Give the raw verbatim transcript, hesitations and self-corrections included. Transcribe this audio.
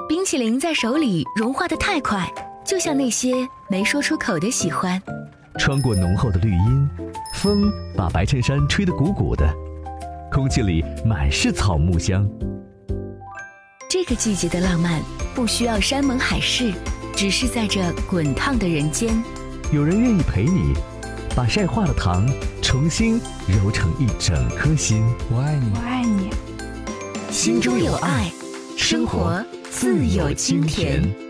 冰淇淋在手里融化得太快，就像那些没说出口的喜欢。 穿过浓厚的绿荫，风把白衬衫吹得鼓鼓的，空气里满是草木香。 这个季节的浪漫不需要山盟海誓，只是在这滚烫的人间， 有人愿意陪你，把晒化的糖重新揉成一整颗心。 我爱你， 我爱你， 心中有爱，生活自有清甜。